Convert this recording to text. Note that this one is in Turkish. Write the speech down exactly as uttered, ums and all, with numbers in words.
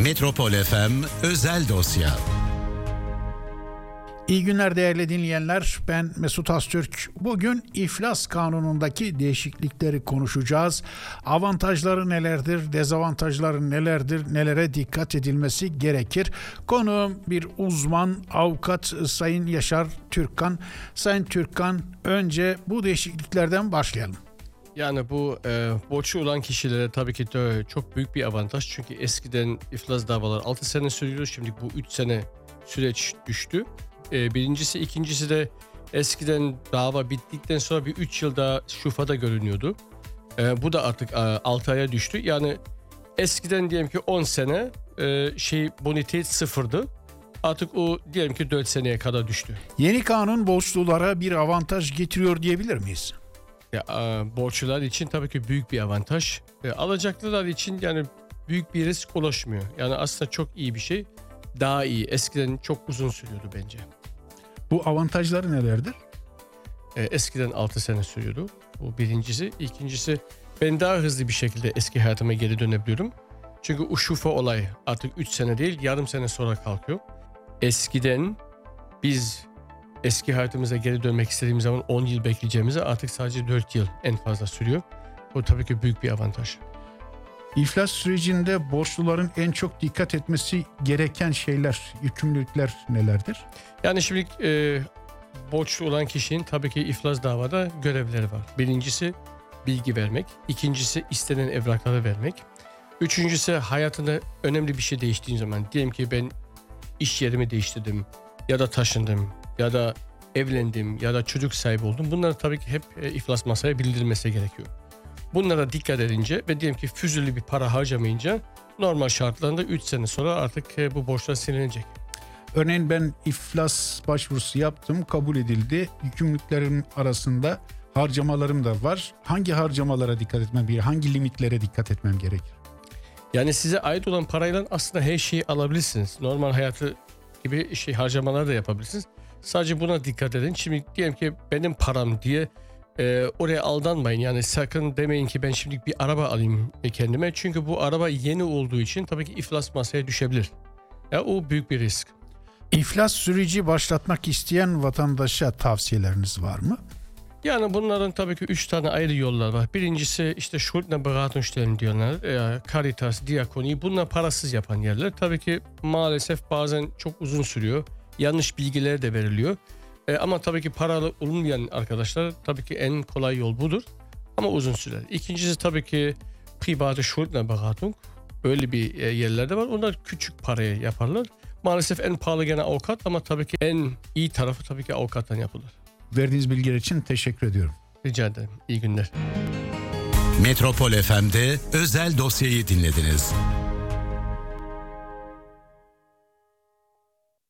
Metropol F M özel dosya. İyi günler değerli dinleyenler. Ben Mesut Astürk. Bugün iflas kanunundaki değişiklikleri konuşacağız. Avantajları nelerdir, dezavantajları nelerdir, nelere dikkat edilmesi gerekir? Konuğum bir uzman, avukat Sayın Yaşar Türkkan. Sayın Türkkan, önce bu değişikliklerden başlayalım. Yani bu e, borçlu olan kişilere tabii ki de çok büyük bir avantaj. Çünkü eskiden iflas davaları altı sene sürüyordu. Şimdi bu üç sene süreç düştü. E, birincisi, ikincisi de eskiden dava bittikten sonra bir üç yıl daha şufada görünüyordu. E, bu da artık e, altı aya düştü. Yani eskiden diyelim ki on sene e, şey bonite sıfırdı. Artık o diyelim ki dört seneye kadar düştü. Yeni kanun borçlulara bir avantaj getiriyor diyebilir miyiz? Ya, e, borçlular için tabii ki büyük bir avantaj. E, alacaklılar için yani büyük bir risk oluşmuyor. Yani aslında çok iyi bir şey. Daha iyi. Eskiden çok uzun sürüyordu bence. Bu avantajları nelerdir? E, eskiden altı sene sürüyordu. Bu birincisi. İkincisi, ben daha hızlı bir şekilde eski hayatıma geri dönebiliyorum. Çünkü o şufa olay artık üç sene değil yarım sene sonra kalkıyor. Eskiden biz eski hayatımıza geri dönmek istediğimiz zaman on yıl bekleyeceğimize artık sadece dört yıl en fazla sürüyor. Bu tabii ki büyük bir avantaj. İflas sürecinde borçluların en çok dikkat etmesi gereken şeyler, yükümlülükler nelerdir? Yani şimdi e, borçlu olan kişinin tabii ki iflas davada görevleri var. Birincisi bilgi vermek. İkincisi istenen evrakları vermek. Üçüncüsü hayatında önemli bir şey değiştiği zaman. Diyelim ki ben iş yerimi değiştirdim ya da taşındım ya da evlendim ya da çocuk sahibi oldum. Bunları tabii ki hep e, iflas masaya bildirilmesi gerekiyor. Bunlara dikkat edince ve diyelim ki füzuli bir para harcamayınca normal şartlarında üç sene sonra artık e, bu borçlar silinecek. Örneğin ben iflas başvurusu yaptım, kabul edildi. Yükümlülüklerim arasında harcamalarım da var. Hangi harcamalara dikkat etmem gerekir? Hangi limitlere dikkat etmem gerekir? Yani size ait olan parayla aslında her şeyi alabilirsiniz. Normal hayatı gibi şey harcamalar da yapabilirsiniz. Sadece buna dikkat edin. Şimdi diyelim ki benim param diye e, oraya aldanmayın. Yani sakın demeyin ki ben şimdi bir araba alayım kendime. Çünkü bu araba yeni olduğu için tabii ki iflas masaya düşebilir. Ya o büyük bir risk. İflas süreci başlatmak isteyen vatandaşa tavsiyeleriniz var mı? Yani bunların tabii ki üç tane ayrı yollar var. Birincisi işte Schuldnerberatungsstellen diyorlar. E, Caritas, Diakoni, bunlar parasız yapan yerler. Tabii ki maalesef bazen çok uzun sürüyor. Yanlış bilgiler de veriliyor. E, ama tabii ki paralı olmayan arkadaşlar tabii ki en kolay yol budur. Ama uzun sürer. İkincisi tabii ki private Schuldnerberatung. Öyle bir e, yerlerde var. Onlar küçük paraya yaparlar. Maalesef en pahalı gene avukat ama tabii ki en iyi tarafı tabii ki avukattan yapılır. Verdiğiniz bilgiler için teşekkür ediyorum. Rica ederim. İyi günler. Metropol F M'de özel dosyayı dinlediniz.